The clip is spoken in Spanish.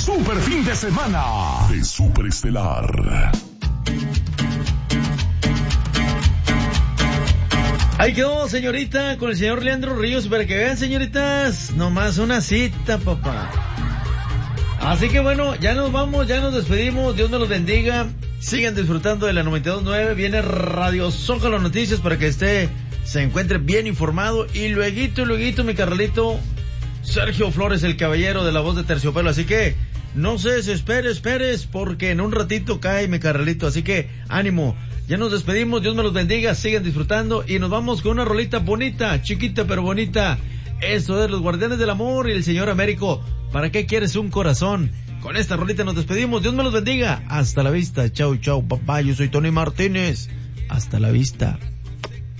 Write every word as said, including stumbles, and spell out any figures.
super fin de semana de Superestelar. Ahí quedó, señorita, con el señor Leandro Ríos, para que vean, señoritas, nomás una cita, papá. Así que bueno, ya nos vamos, ya nos despedimos, Dios nos los bendiga, sigan disfrutando de la noventa y dos punto nueve, viene Radio Zócalo Noticias para que esté, se encuentre bien informado, y lueguito, lueguito, mi carnalito Sergio Flores, el caballero de la voz de Terciopelo, así que no se desespere, esperes, porque en un ratito cae mi carnalito, así que ánimo. Ya nos despedimos, Dios me los bendiga, sigan disfrutando y nos vamos con una rolita bonita, chiquita pero bonita. Eso es Los Guardianes del Amor y el Señor Américo. ¿Para qué quieres un corazón? Con esta rolita nos despedimos, Dios me los bendiga. Hasta la vista, chau chau papá, yo soy Tony Martínez. Hasta la vista.